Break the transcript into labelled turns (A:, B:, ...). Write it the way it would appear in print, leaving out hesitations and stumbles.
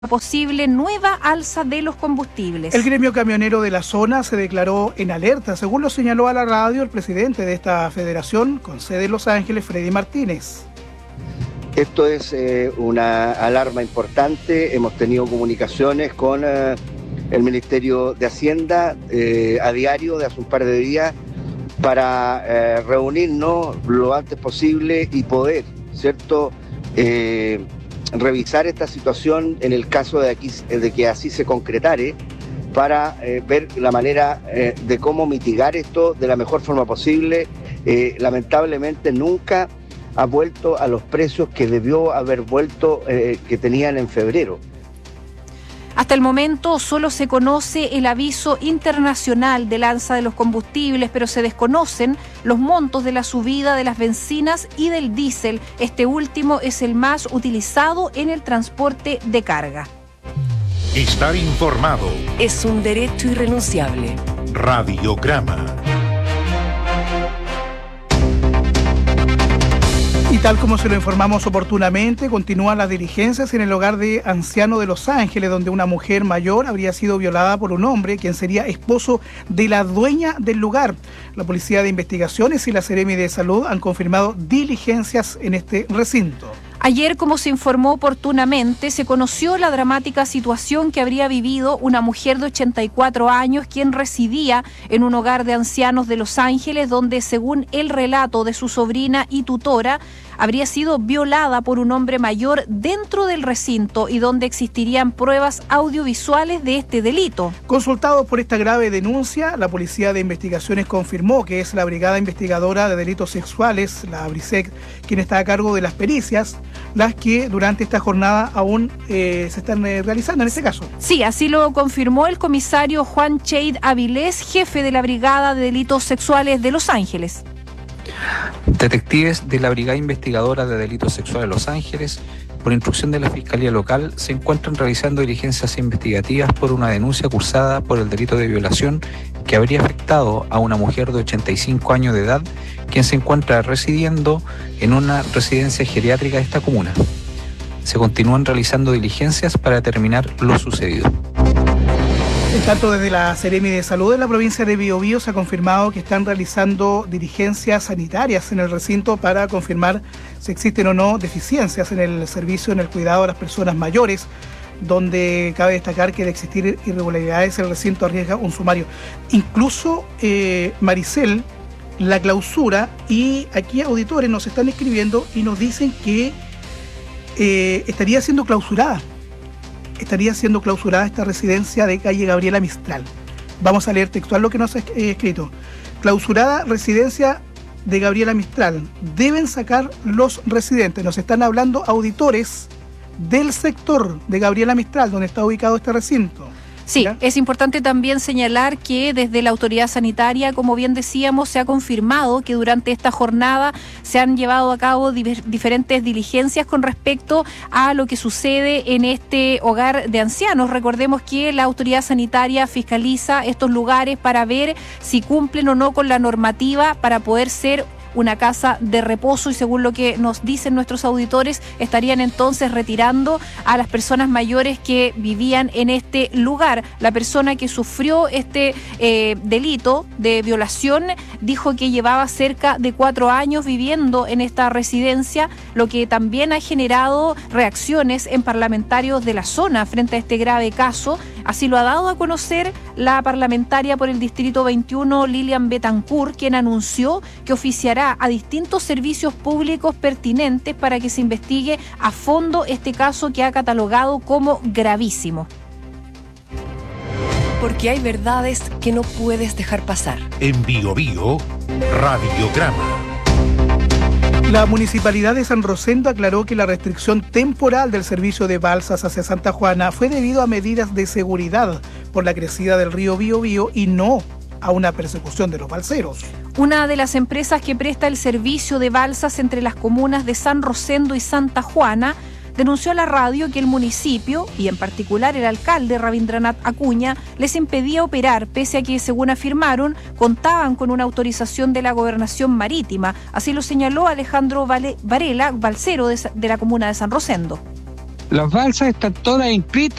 A: posible nueva alza de los combustibles.
B: El gremio camionero de la zona se declaró en alerta, según lo señaló a la radio el presidente de esta federación con sede en Los Ángeles, Freddy Martínez.
C: Esto es una alarma importante. Hemos tenido comunicaciones con el Ministerio de Hacienda a diario de hace un par de días para reunirnos lo antes posible y poder, ¿cierto?, revisar esta situación en el caso de que así se concretare, para ver la manera de cómo mitigar esto de la mejor forma posible. Lamentablemente nunca ha vuelto a los precios que debió haber vuelto, que tenían en febrero.
A: Hasta el momento solo se conoce el aviso internacional del alza de los combustibles, pero se desconocen los montos de la subida de las bencinas y del diésel. Este último es el más utilizado en el transporte de carga.
D: Estar informado
E: es un derecho irrenunciable.
D: Radiograma.
B: Y tal como se lo informamos oportunamente, continúan las diligencias en el hogar de anciano de Los Ángeles, donde una mujer mayor habría sido violada por un hombre, quien sería esposo de la dueña del lugar. La Policía de Investigaciones y la Seremi de Salud han confirmado diligencias en este recinto.
A: Ayer, como se informó oportunamente, se conoció la dramática situación que habría vivido una mujer de 84 años, quien residía en un hogar de ancianos de Los Ángeles, donde, según el relato de su sobrina y tutora, habría sido violada por un hombre mayor dentro del recinto y donde existirían pruebas audiovisuales de este delito.
B: Consultado por esta grave denuncia, la Policía de Investigaciones confirmó que es la Brigada Investigadora de Delitos Sexuales, la BRISEC, quien está a cargo de las pericias, las que durante esta jornada aún se están realizando en este caso.
A: Sí, así lo confirmó el comisario Juan Cheid Avilés, jefe de la Brigada de Delitos Sexuales de Los Ángeles.
F: Detectives de la Brigada Investigadora de Delitos Sexuales de Los Ángeles, por instrucción de la Fiscalía Local, se encuentran realizando diligencias investigativas por una denuncia cursada por el delito de violación que habría afectado a una mujer de 85 años de edad, quien se encuentra residiendo en una residencia geriátrica de esta comuna. Se continúan realizando diligencias para determinar lo sucedido.
B: En tanto, desde la Seremi de Salud de la provincia de Biobío se ha confirmado que están realizando diligencias sanitarias en el recinto para confirmar si existen o no deficiencias en el servicio, en el cuidado de las personas mayores, donde cabe destacar que de existir irregularidades el recinto arriesga un sumario. Incluso, Maricel, la clausura, y aquí auditores nos están escribiendo y nos dicen que estaría siendo clausurada esta residencia de calle Gabriela Mistral. Vamos a leer textual lo que nos ha escrito. Clausurada residencia de Gabriela Mistral. Deben sacar los residentes. Nos están hablando auditores del sector de Gabriela Mistral, donde está ubicado este recinto.
A: Sí, es importante también señalar que desde la autoridad sanitaria, como bien decíamos, se ha confirmado que durante esta jornada se han llevado a cabo diferentes diligencias con respecto a lo que sucede en este hogar de ancianos. Recordemos que la autoridad sanitaria fiscaliza estos lugares para ver si cumplen o no con la normativa para poder ser una casa de reposo, y según lo que nos dicen nuestros auditores, estarían entonces retirando a las personas mayores que vivían en este lugar. La persona que sufrió este delito de violación dijo que llevaba cerca de 4 años viviendo en esta residencia, lo que también ha generado reacciones en parlamentarios de la zona frente a este grave caso. Así lo ha dado a conocer la parlamentaria por el Distrito 21, Lilian Betancourt, quien anunció que oficiará a distintos servicios públicos pertinentes para que se investigue a fondo este caso que ha catalogado como gravísimo.
E: Porque hay verdades que no puedes dejar pasar.
D: En Biobío, Radiograma.
B: La Municipalidad de San Rosendo aclaró que la restricción temporal del servicio de balsas hacia Santa Juana fue debido a medidas de seguridad por la crecida del río Biobío y no a una persecución de los balseros.
A: Una de las empresas que presta el servicio de balsas entre las comunas de San Rosendo y Santa Juana denunció a la radio que el municipio, y en particular el alcalde Rabindranath Acuña, les impedía operar, pese a que, según afirmaron, contaban con una autorización de la Gobernación Marítima. Así lo señaló Alejandro Varela, balsero de la comuna de San Rosendo.
G: Las balsas están todas inscritas